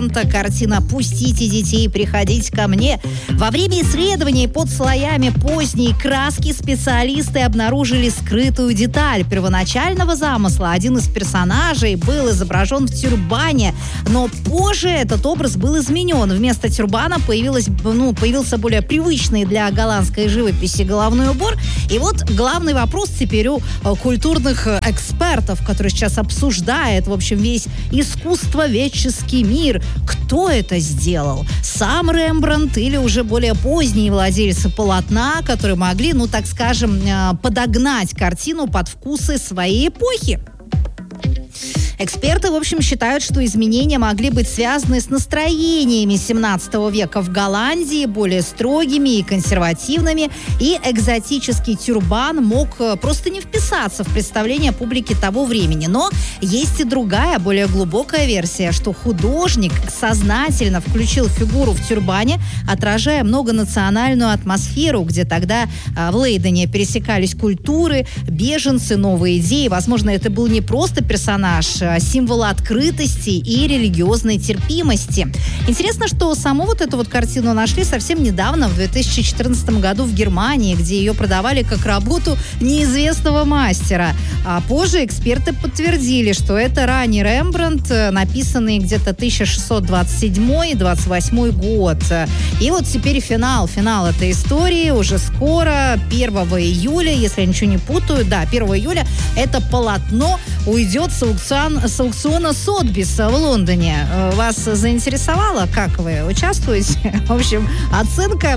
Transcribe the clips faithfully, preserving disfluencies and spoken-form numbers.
Рембрандта, картина «Пустите детей, приходите ко мне». Во время исследований под слоями поздней краски специалисты обнаружили скрытую деталь первоначального замысла. Один из персонажей был изображен в тюрбане, но позже этот образ был изменен. Вместо тюрбана появилась, ну, появился более привычный для голландской живописи головной убор. И вот главный вопрос теперь у культурных экспертов, которые сейчас обсуждают, в общем, весь искусствоведческий мир. Кто это сделал? Сам Рембрандт или уже более поздние владельцы полотна, которые могли, ну, так скажем, подогнать картину под вкусы своей эпохи? Эксперты, в общем, считают, что изменения могли быть связаны с настроениями семнадцатого века в Голландии, более строгими и консервативными, и экзотический тюрбан мог просто не вписаться в представление публики того времени. Но есть и другая, более глубокая версия, что художник сознательно включил фигуру в тюрбане, отражая многонациональную атмосферу, где тогда а, в Лейдене пересекались культуры, беженцы, новые идеи. Возможно, это был не просто персонаж, символ открытости и религиозной терпимости. Интересно, что саму вот эту вот картину нашли совсем недавно, в две тысячи четырнадцатом году в Германии, где ее продавали как работу неизвестного мастера. А позже эксперты подтвердили, что это ранний Рембрандт, написанный где-то тысяча шестьсот двадцать седьмой — двадцать восьмой год. И вот теперь финал. Финал этой истории уже скоро, первого июля, если я ничего не путаю, да, первого июля это полотно уйдет с аукциона с аукциона Сотбиса в Лондоне. Вас заинтересовало? Как вы участвуете? В общем, оценка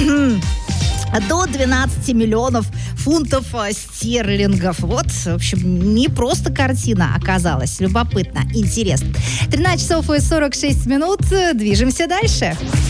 до двенадцати миллионов фунтов стерлингов. Вот, в общем, не просто картина оказалась. Любопытно, интересно. тринадцать часов и сорок шесть минут. Движемся дальше.